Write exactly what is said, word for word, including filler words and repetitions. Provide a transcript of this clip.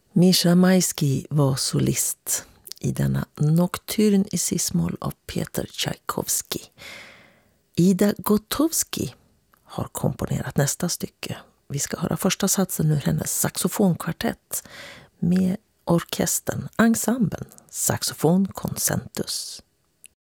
Mischa Maisky var solist i denna Nocturne i cis-moll av Peter Tchaikovsky. Ida Gotowski har komponerat nästa stycke. Vi ska höra första satsen ur hennes saxofonkvartett med orkestern, ensemblen, saxofon Concentus.